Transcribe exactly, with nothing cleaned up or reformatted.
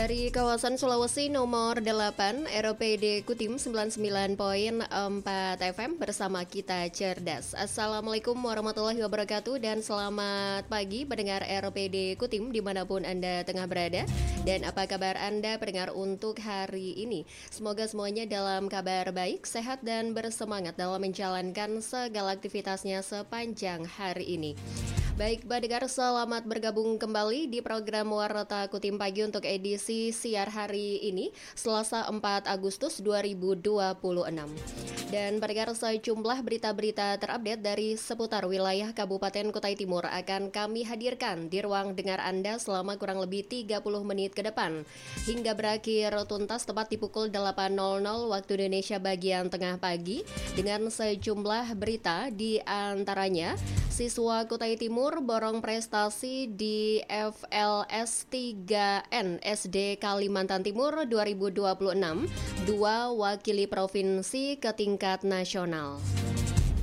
Dari kawasan Sulawesi nomor delapan, R P D Kutim sembilan puluh sembilan koma empat F M bersama kita cerdas. Assalamualaikum warahmatullahi wabarakatuh dan selamat pagi pendengar R P D Kutim dimanapun Anda tengah berada. Dan apa kabar Anda pendengar untuk hari ini? Semoga semuanya dalam kabar baik, sehat dan bersemangat dalam menjalankan segala aktivitasnya sepanjang hari ini. Baik, pendengar, selamat bergabung kembali di program Warta Kutim Pagi untuk edisi siar hari ini, Selasa empat Agustus dua ribu dua puluh enam. Dan pendengar, sejumlah berita-berita terupdate dari seputar wilayah Kabupaten Kutai Timur akan kami hadirkan di ruang dengar Anda selama kurang lebih tiga puluh menit ke depan. Hingga berakhir tuntas tepat di pukul delapan nol nol waktu Indonesia bagian tengah pagi dengan sejumlah berita di antaranya siswa Kutai Timur borong prestasi di F L S tiga N S D Kalimantan Timur dua ribu dua puluh enam, dua wakili provinsi ke tingkat nasional.